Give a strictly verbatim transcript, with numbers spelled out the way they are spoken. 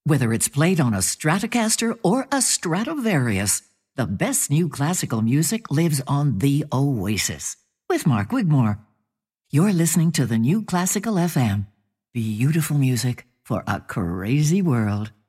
Whether it's played on a Stratocaster or a Stradivarius, the best new classical music lives on the Oasis with Mark Wigmore. You're listening to the New Classical F M. Beautiful music for a crazy world.